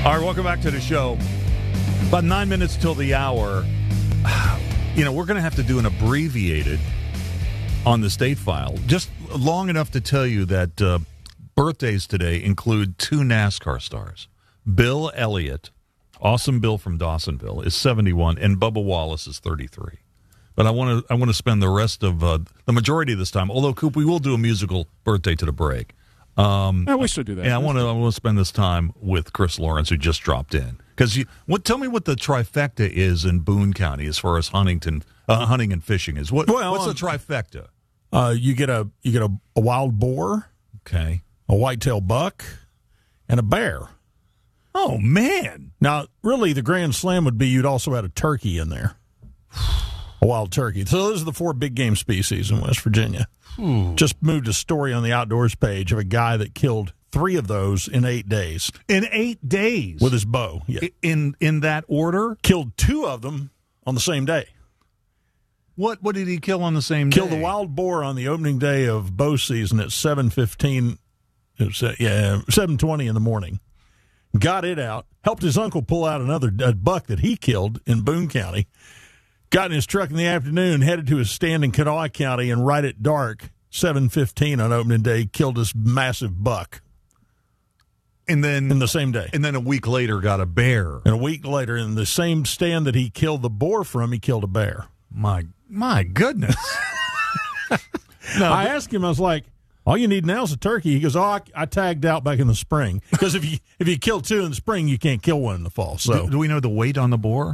All right, welcome back to the show. About 9 minutes till the hour. You know, we're going to have to do an abbreviated on the State File. Just long enough to tell you that birthdays today include two NASCAR stars. Bill Elliott, awesome Bill from Dawsonville, is 71, and Bubba Wallace is 33. But I want to spend the rest of the majority of this time, although, Coop, we will do a musical birthday to the break. We should do that. Yeah, I want to spend this time with Chris Lawrence, who just dropped in. Because tell me what the trifecta is in Boone County as far as hunting and fishing is. What's the trifecta? You get a wild boar, okay, a whitetail buck, and a bear. Oh man! Now, really, the grand slam would be you'd also add a turkey in there, a wild turkey. So those are the 4 big game species in West Virginia. Just moved a story on the Outdoors page of a guy that killed 3 of those in 8 days. In 8 days? With his bow. Yeah. In that order? Killed 2 of them on the same day. What did he kill on the same day? Killed a wild boar on the opening day of bow season at 7:15. 7:20 in the morning. Got it out. Helped his uncle pull out another buck that he killed in Boone County. Got in his truck in the afternoon, headed to his stand in Kanawha County, and right at dark, 7:15 on opening day, killed this massive buck. And then in the same day. And then a week later got a bear. And a week later, in the same stand that he killed the boar from, he killed a bear. My goodness. I asked him, I was like, all you need now is a turkey. He goes, I tagged out back in the spring. Because if you kill 2 in the spring, you can't kill 1 in the fall. So do we know the weight on the boar?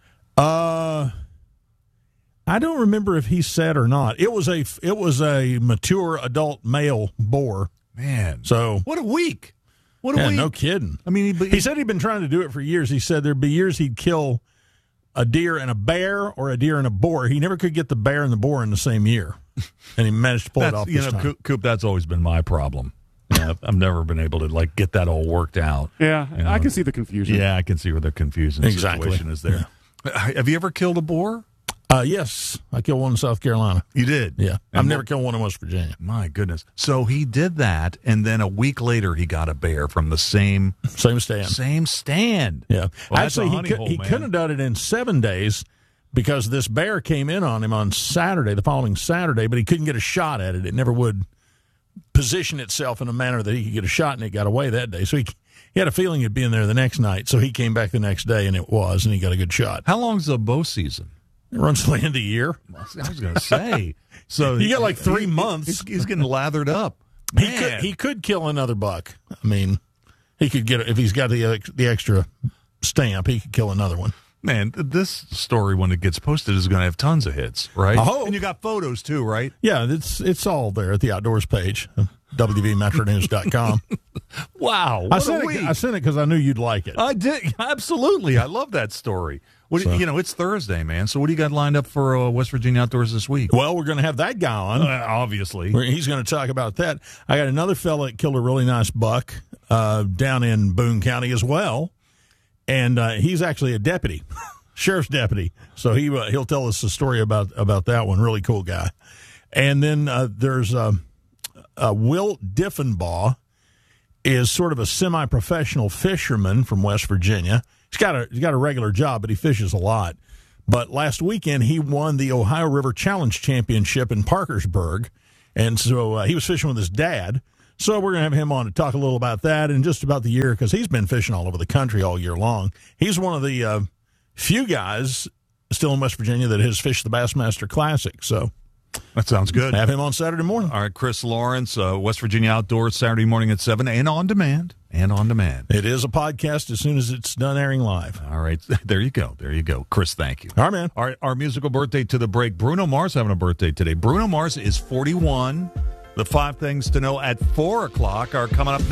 I don't remember if he said or not. It was a mature adult male boar. Man, so what a week! What a week! No kidding. I mean, he said he'd been trying to do it for years. He said there'd be years he'd kill a deer and a bear, or a deer and a boar. He never could get the bear and the boar in the same year, and he managed to pull it off. This time. Coop, that's always been my problem. I've never been able to get that all worked out. Yeah, I can see the confusion. Yeah, I can see where the confusion situation is there. Yeah. Have you ever killed a boar? Yes, I killed 1 in South Carolina. You did? Yeah. I've never killed 1 in West Virginia. My goodness. So he did that, and then a week later he got a bear from the same stand. Same stand. Yeah. Well, actually, he couldn't have done it in 7 days because this bear came in on him on Saturday, the following Saturday, but he couldn't get a shot at it. It never would position itself in a manner that he could get a shot, and it got away that day. So he had a feeling it'd be in there the next night, so he came back the next day, and it was, and he got a good shot. How long's the bow season? It runs to the end of the year. I was going to say. So you get 3 months. He's getting lathered up. He could kill another buck. I mean, he could get, if he's got the extra stamp, he could kill another one. Man, this story, when it gets posted, is going to have tons of hits, right? Oh. And you got photos, too, right? Yeah, it's all there at the Outdoors page, WVMetroNews.com. Wow. I sent it because I knew you'd like it. I did. Absolutely. I love that story. It's Thursday, man. So what do you got lined up for West Virginia Outdoors this week? Well, we're going to have that guy on. Obviously. He's going to talk about that. I got another fella that killed a really nice buck down in Boone County as well. And he's actually a deputy, sheriff's deputy. So he'll tell us a story about that one. Really cool guy. And then there's Will Diffenbaugh is sort of a semi-professional fisherman from West Virginia. He's got a regular job, but he fishes a lot. But last weekend, he won the Ohio River Challenge Championship in Parkersburg. And so he was fishing with his dad. So we're going to have him on to talk a little about that and just about the year, because he's been fishing all over the country all year long. He's one of the few guys still in West Virginia that has fished the Bassmaster Classic. So that sounds good. Have him on Saturday morning. All right, Chris Lawrence, West Virginia Outdoors, Saturday morning at 7 and on demand. It is a podcast as soon as it's done airing live. All right, there you go. Chris, thank you. All right, man. All right, our musical birthday to the break. Bruno Mars having a birthday today. Bruno Mars is 41. The 5 things to know at 4 o'clock are coming up